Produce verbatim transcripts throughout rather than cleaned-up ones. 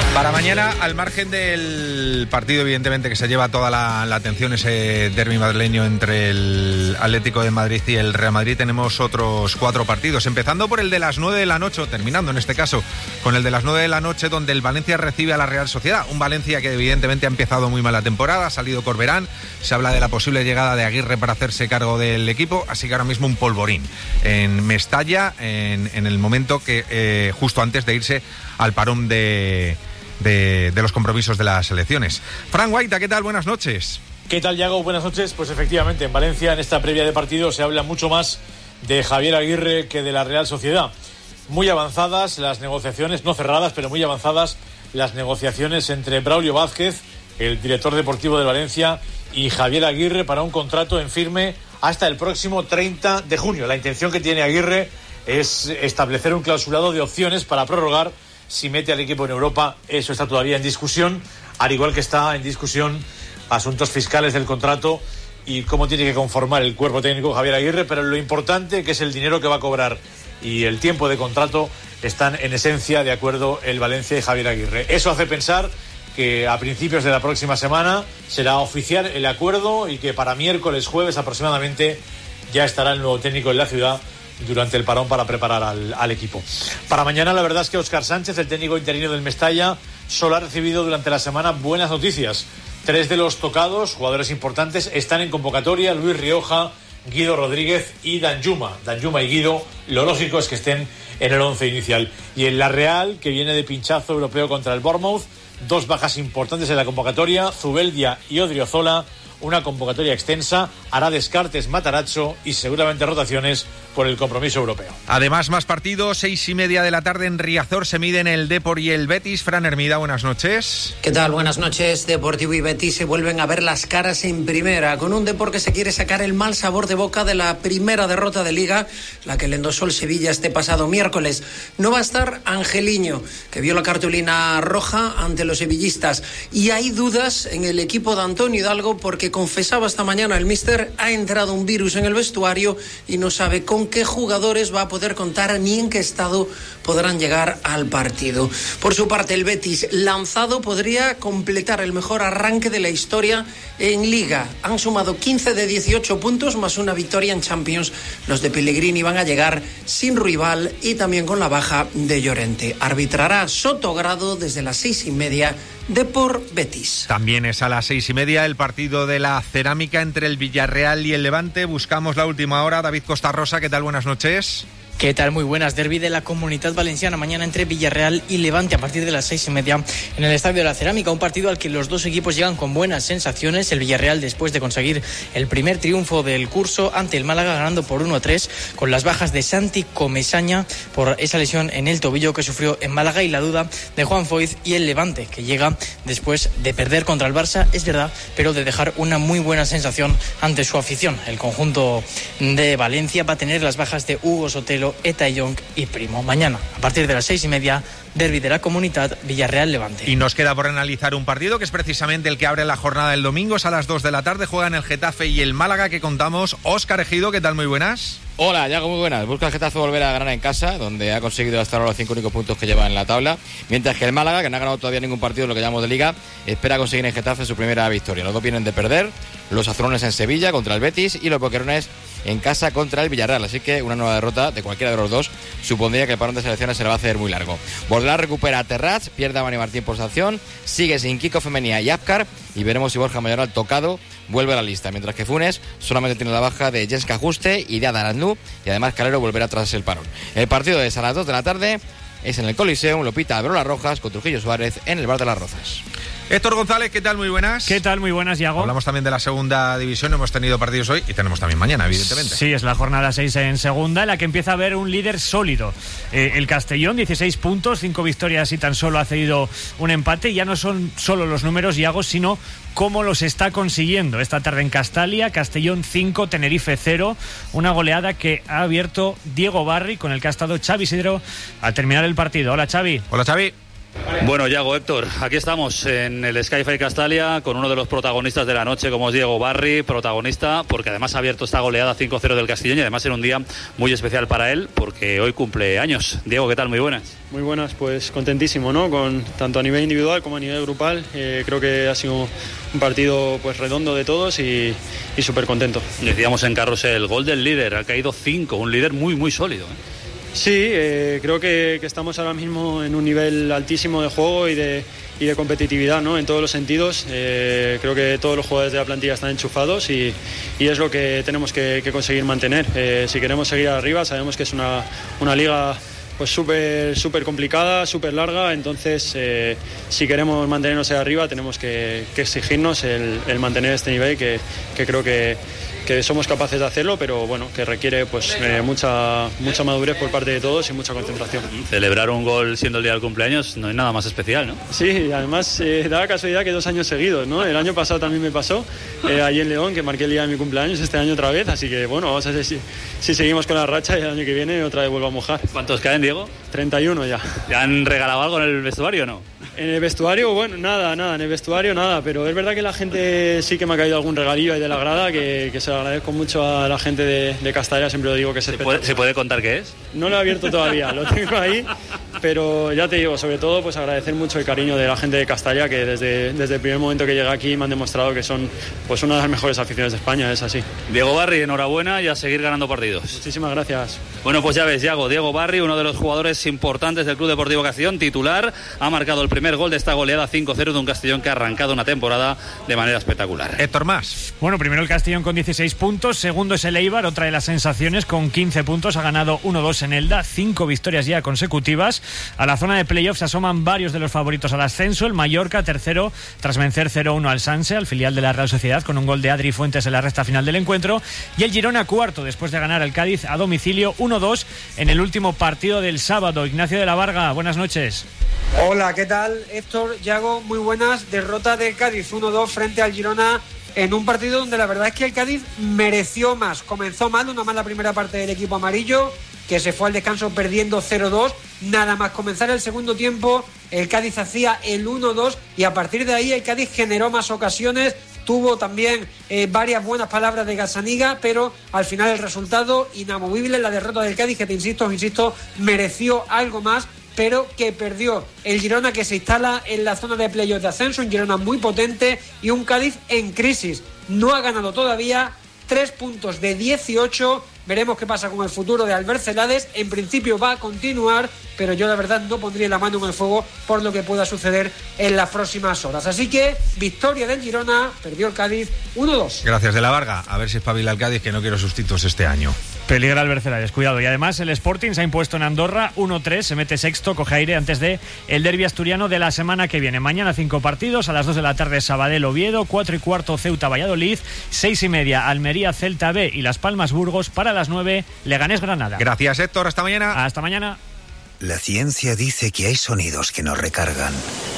Para mañana, al margen del partido, evidentemente, que se lleva toda la, la atención, ese derbi madrileño entre el Atlético de Madrid y el Real Madrid, tenemos otros cuatro partidos, empezando por el de las nueve de la noche, terminando en este caso con el de las nueve de la noche, donde el Valencia recibe a la Real Sociedad. Un Valencia que evidentemente ha empezado muy mal la temporada, ha salido Corberán, se habla de la posible llegada de Aguirre para hacerse cargo del equipo, así que ahora mismo un polvorín en Mestalla, en, en el momento que eh, justo antes de irse al parón de... De, de los compromisos de las elecciones. Fran Guaita, ¿qué tal? Buenas noches. ¿Qué tal, Yago? Buenas noches. Pues efectivamente, en Valencia, en esta previa de partido, se habla mucho más de Javier Aguirre que de la Real Sociedad. Muy avanzadas las negociaciones, no cerradas, pero muy avanzadas las negociaciones entre Braulio Vázquez, el director deportivo de Valencia, y Javier Aguirre para un contrato en firme hasta el próximo treinta de junio. La intención que tiene Aguirre es establecer un clausulado de opciones para prorrogar si mete al equipo en Europa. Eso está todavía en discusión, al igual que está en discusión asuntos fiscales del contrato y cómo tiene que conformar el cuerpo técnico Javier Aguirre, pero lo importante, que es el dinero que va a cobrar y el tiempo de contrato, están en esencia de acuerdo el Valencia y Javier Aguirre. Eso hace pensar que a principios de la próxima semana será oficial el acuerdo y que para miércoles, jueves aproximadamente, ya estará el nuevo técnico en la ciudad durante el parón para preparar al, al equipo. Para mañana, la verdad es que Óscar Sánchez, el técnico interino del Mestalla, solo ha recibido durante la semana buenas noticias. Tres de los tocados, jugadores importantes, están en convocatoria: Luis Rioja, Guido Rodríguez y Danjuma. Danjuma y Guido, lo lógico es que estén en el once inicial. Y en la Real, que viene de pinchazo europeo contra el Bournemouth, dos bajas importantes en la convocatoria: Zubeldia y Odriozola. Una convocatoria extensa, hará descartes Matarazzo y seguramente rotaciones por el compromiso europeo. Además, más partidos, seis y media de la tarde en Riazor se miden el Depor y el Betis. Fran Hermida, buenas noches. ¿Qué tal? Buenas noches. Deportivo y Betis se vuelven a ver las caras en primera, con un Depor que se quiere sacar el mal sabor de boca de la primera derrota de Liga, la que le endosó el Sevilla este pasado miércoles. No va a estar Angeliño, que vio la cartulina roja ante los sevillistas, y hay dudas en el equipo de Antonio Hidalgo porque confesaba esta mañana el míster, ha entrado un virus en el vestuario y no sabe con qué jugadores va a poder contar ni en qué estado podrán llegar al partido. Por su parte, el Betis, lanzado, podría completar el mejor arranque de la historia en Liga. Han sumado quince de dieciocho puntos más una victoria en Champions. Los de Pellegrini van a llegar sin rival y también con la baja de Llorente. Arbitrará Sotogrado desde las seis y media. Depor Betis. También es a las seis y media el partido de la Cerámica entre el Villarreal y el Levante. Buscamos la última hora. David Costa Rosa, ¿qué tal? Buenas noches. ¿Qué tal? Muy buenas. Derbi de la Comunidad Valenciana mañana entre Villarreal y Levante a partir de las seis y media en el Estadio de la Cerámica. Un partido al que los dos equipos llegan con buenas sensaciones. El Villarreal, después de conseguir el primer triunfo del curso ante el Málaga, ganando por uno a tres, con las bajas de Santi Comesaña por esa lesión en el tobillo que sufrió en Málaga, y la duda de Juan Foyth, y el Levante, que llega después de perder contra el Barça, es verdad, pero de dejar una muy buena sensación ante su afición. El conjunto de Valencia va a tener las bajas de Hugo Sotelo, Eta Young y Primo. Mañana, a partir de las seis y media, derbi de la Comunidad, Villarreal-Levante. Y nos queda por analizar un partido que es precisamente el que abre la jornada del domingo. Es a las dos de la tarde, juegan el Getafe y el Málaga, que contamos. Óscar Ejido, ¿qué tal? Muy buenas. Hola, Yago, muy buenas. Busca el Getafe volver a ganar en casa, donde ha conseguido hasta ahora los cinco únicos puntos que lleva en la tabla, mientras que el Málaga, que no ha ganado todavía ningún partido de lo que llamamos de Liga, espera conseguir en Getafe su primera victoria. Los dos vienen de perder, los azulones en Sevilla contra el Betis y los boquerones en casa contra el Villarreal, así que una nueva derrota de cualquiera de los dos supondría que el parón de selecciones se le va a hacer muy largo. Volverá a recuperar a Terrats, pierde a Mani Martín por sanción, sigue sin Kiko Femenía y Apcar, y veremos si Borja Mayoral, tocado, vuelve a la lista, mientras que Funes solamente tiene la baja de Jens Cajuste y de Adarandú, y además Calero volverá tras el parón. El partido es a las dos de la tarde, es en el Coliseum, lo pita Alberola Rojas con Trujillo Suárez en el Bar de las Rozas. Héctor González, ¿qué tal? Muy buenas. ¿Qué tal? Muy buenas, Yago. Hablamos también de la segunda división, hemos tenido partidos hoy y tenemos también mañana, evidentemente. Sí, es la jornada seis en segunda, en la que empieza a haber un líder sólido. Eh, el Castellón, dieciséis puntos, cinco victorias y tan solo ha cedido un empate. Ya no son solo los números, Yago, sino cómo los está consiguiendo. Esta tarde en Castalia, Castellón cinco, Tenerife cero. Una goleada que ha abierto Diego Barri, con el que ha estado Xavi Sidro al terminar el partido. Hola, Xavi. Hola, Xavi. Bueno, Yago, Héctor, aquí estamos en el Sky-Fi Castalia con uno de los protagonistas de la noche, como es Diego Barry, protagonista, porque además ha abierto esta goleada cinco cero del Castellón y además en un día muy especial para él, porque hoy cumple años. Diego, ¿qué tal? Muy buenas. Muy buenas, pues contentísimo, ¿no? Con tanto a nivel individual como a nivel grupal. Eh, creo que ha sido un partido pues redondo de todos y, y súper contento. Decíamos en Carrusel, el gol del líder, ha caído cinco, un líder muy, muy sólido, ¿eh? Sí, eh, creo que, que estamos ahora mismo en un nivel altísimo de juego y de, y de competitividad, ¿no? En todos los sentidos. Eh, creo que todos los jugadores de la plantilla están enchufados y, y es lo que tenemos que, que conseguir mantener. Eh, si queremos seguir arriba, sabemos que es una, una liga pues súper súper complicada, súper larga, entonces eh, si queremos mantenernos ahí arriba tenemos que, que exigirnos el, el mantener este nivel que, que creo que que somos capaces de hacerlo, pero bueno, que requiere pues eh, mucha mucha madurez por parte de todos y mucha concentración. Celebrar un gol siendo el día del cumpleaños no hay nada más especial, ¿no? Sí, además eh, da la casualidad que dos años seguidos, ¿no? El año pasado también me pasó, eh, allí en León, que marqué el día de mi cumpleaños, este año otra vez, así que bueno, vamos a ver si, si seguimos con la racha y el año que viene otra vez vuelvo a mojar. ¿Cuántos caen, Diego? treinta y uno ya. ¿Te han regalado algo en el vestuario o no? En el vestuario, bueno, nada, nada, en el vestuario nada, pero es verdad que la gente sí que me ha caído algún regalillo ahí de la grada, que, que se lo agradezco mucho a la gente de, de Castalia, siempre lo digo que es ¿Se puede, ¿Se puede contar qué es? No lo he abierto todavía, lo tengo ahí, pero ya te digo, sobre todo pues agradecer mucho el cariño de la gente de Castalia, que desde, desde el primer momento que llegué aquí me han demostrado que son pues una de las mejores aficiones de España, es así. Diego Barry, enhorabuena y a seguir ganando partidos. Muchísimas gracias. Bueno, pues ya ves, Yago, Diego Barry, uno de los jugadores importantes del Club Deportivo Castellón, titular, ha marcado el primer gol de esta goleada cinco cero de un Castellón que ha arrancado una temporada de manera espectacular. Héctor Mas. Bueno, primero el Castellón con dieciséis puntos, segundo es el Eibar, otra de las sensaciones, con quince puntos, ha ganado uno dos en Elda, cinco victorias ya consecutivas. A la zona de playoffs se asoman varios de los favoritos al ascenso, el Mallorca tercero tras vencer cero uno al Sanse, al filial de la Real Sociedad, con un gol de Adri Fuentes en la recta final del encuentro, y el Girona cuarto después de ganar al Cádiz a domicilio uno dos en el último partido del sábado. Ignacio de la Varga, buenas noches. Hola, ¿qué tal? Héctor, Yago, muy buenas. Derrota del Cádiz uno dos frente al Girona en un partido donde la verdad es que el Cádiz mereció más. Comenzó mal, una mala primera parte del equipo amarillo, que se fue al descanso perdiendo cero dos. Nada más comenzar el segundo tiempo, el Cádiz hacía el uno dos y a partir de ahí el Cádiz generó más ocasiones. Tuvo también eh, varias buenas palabras de Gazzaniga, pero al final el resultado inamovible, la derrota del Cádiz, que te insisto, os insisto, mereció algo más, pero que perdió el Girona, que se instala en la zona de playoff de ascenso, un Girona muy potente y un Cádiz en crisis. No ha ganado todavía, tres puntos de dieciocho. Veremos qué pasa con el futuro de Albert Celades. En principio va a continuar, pero yo la verdad no pondría la mano en el fuego por lo que pueda suceder en las próximas horas. Así que victoria del Girona, perdió el Cádiz uno dos. Gracias de la Varga, a ver si espabila el Cádiz, que no quiero sustitutos este año. Peligra Albert Celades, cuidado. Y además el Sporting se ha impuesto en Andorra uno tres, se mete sexto, coge aire antes de el derbi asturiano de la semana que viene. Mañana cinco partidos, a las dos de la tarde Sabadell Oviedo, cuatro y cuarto Ceuta Valladolid, seis y media Almería Celta B y Las Palmas Burgos, para las nueve Leganés Granada. Gracias, Héctor, hasta mañana. Hasta mañana. La ciencia dice que hay sonidos que nos recargan.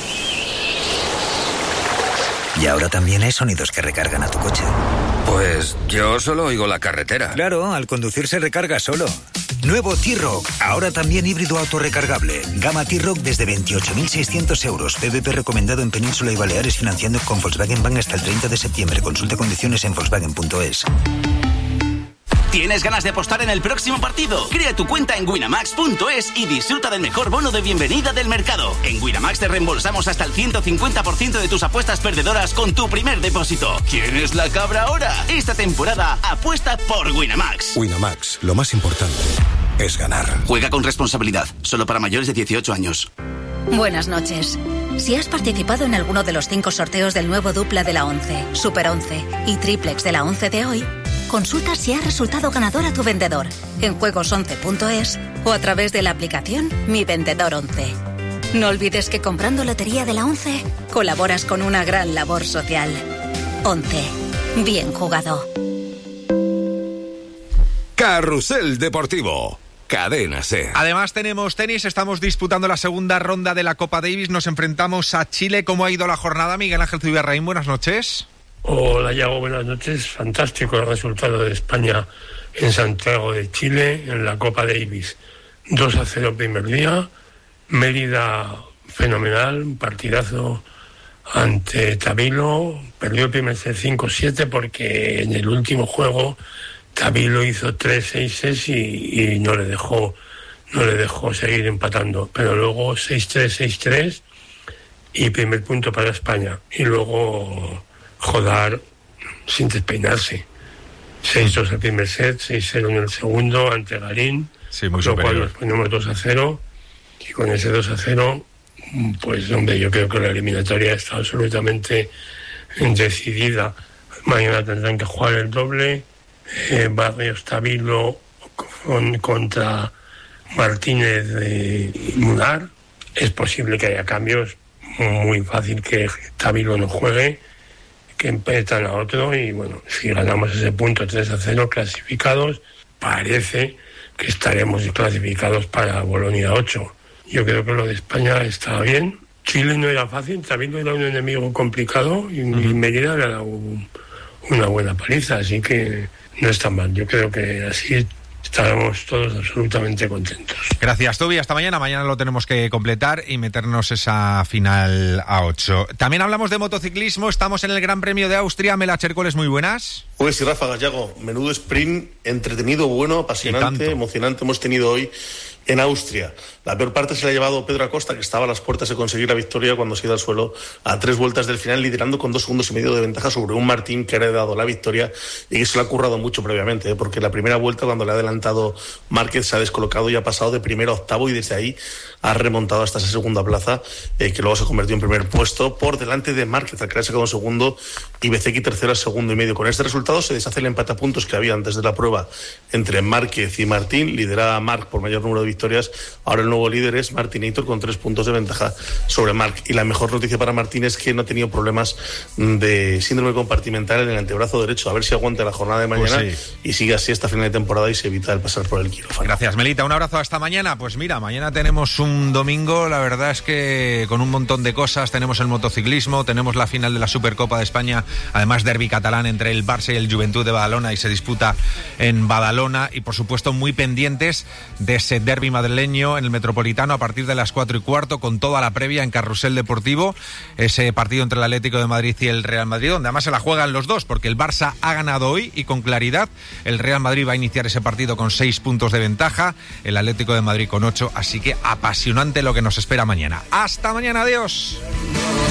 Y ahora también hay sonidos que recargan a tu coche. Pues yo solo oigo la carretera. Claro, al conducir se recarga solo. Nuevo T-Roc, ahora también híbrido autorrecargable. Gama T-Roc desde veintiocho mil seiscientos euros. P V P recomendado en Península y Baleares, financiando con Volkswagen Bank hasta el treinta de septiembre. Consulta condiciones en volkswagen punto es. ¿Tienes ganas de apostar en el próximo partido? Crea tu cuenta en winamax punto es y disfruta del mejor bono de bienvenida del mercado. En Winamax te reembolsamos hasta el ciento cincuenta por ciento de tus apuestas perdedoras con tu primer depósito. ¿Quién es la cabra ahora? Esta temporada apuesta por Winamax. Winamax, lo más importante es ganar. Juega con responsabilidad, solo para mayores de dieciocho años. Buenas noches. Si has participado en alguno de los cinco sorteos del nuevo dupla de la once, Super once y Triplex de la once de hoy, consulta si ha resultado ganador a tu vendedor en juegos once punto es o a través de la aplicación Mi Vendedor once. No olvides que comprando Lotería de la once colaboras con una gran labor social. once. Bien jugado. Carrusel Deportivo. Cadena SER. Además tenemos tenis, estamos disputando la segunda ronda de la Copa Davis, nos enfrentamos a Chile. ¿Cómo ha ido la jornada? Miguel Ángel Zubiarraín, buenas noches. Hola, Yago, buenas noches. Fantástico el resultado de España en Santiago de Chile en la Copa Davis. dos a cero primer día, Mérida fenomenal, un partidazo ante Tabilo. Perdió el primer set cinco siete porque en el último juego Tabilo hizo tres seis seis y, y no le dejó no le dejó seguir empatando, pero luego seis tres seis tres y primer punto para España, y luego Jodar sin despeinarse, seis dos el primer set, seis cero en el segundo ante Garín, sí, muy con lo cual superior. nos ponemos dos a cero, y con ese dos a cero, pues hombre, yo creo que la eliminatoria está absolutamente decidida. Mañana tendrán que jugar el doble, eh, Barrios Tabilo con, contra Martínez de Munar. Es posible que haya cambios, muy fácil que Tabilo no juegue, que empetan a otro, y bueno, si ganamos ese punto tres a cero, clasificados, parece que estaremos clasificados para Bolonia ocho. Yo creo que lo de España está bien. Chile no era fácil, Tabilo era un enemigo complicado, y, uh-huh. y Medina le ha dado un, una buena paliza, así que no está mal. Yo creo que así estaremos todos absolutamente contentos. Gracias, Toby. Hasta mañana. Mañana lo tenemos que completar y meternos esa final a ocho. También hablamos de motociclismo. Estamos en el Gran Premio de Austria. Mela Chércoles, muy buenas. Pues sí, Rafa Gallego. Menudo sprint, entretenido, bueno, apasionante, emocionante hemos tenido hoy en Austria. La peor parte se la ha llevado Pedro Acosta, que estaba a las puertas de conseguir la victoria cuando se ha ido al suelo a tres vueltas del final, liderando con dos segundos y medio de ventaja sobre un Martín que ha heredado la victoria y que se lo ha currado mucho previamente, ¿eh? Porque la primera vuelta, cuando le ha adelantado Márquez, se ha descolocado y ha pasado de primero a octavo, y desde ahí ha remontado hasta esa segunda plaza, eh, que luego se convirtió en primer puesto por delante de Márquez, al que le ha sacado un segundo, y Bezzecchi tercero a segundo y medio. Con este resultado se deshace el empate a puntos que había antes de la prueba entre Márquez y Martín. Lidera a Marc por mayor número de victorias. Ahora el nuevo líder es Martinator con tres puntos de ventaja sobre Marc. Y la mejor noticia para Martín es que no ha tenido problemas de síndrome compartimental en el antebrazo derecho. A ver si aguanta la jornada de mañana, pues sí, y sigue así hasta final de temporada y se evita el pasar por el quirófano. Gracias, Melita. Un abrazo hasta mañana. Pues mira, mañana tenemos un domingo, la verdad es que con un montón de cosas. Tenemos el motociclismo, tenemos la final de la Supercopa de España, además derbi catalán entre el Barça y el Juventud de Badalona, y se disputa en Badalona, y por supuesto muy pendientes de ese derbi madrileño en el Metropolitano a partir de las cuatro y cuarto, con toda la previa en Carrusel Deportivo, ese partido entre el Atlético de Madrid y el Real Madrid, donde además se la juegan los dos, porque el Barça ha ganado hoy y con claridad. El Real Madrid va a iniciar ese partido con seis puntos de ventaja, el Atlético de Madrid con ocho, así que apasionante lo que nos espera mañana. Hasta mañana, adiós.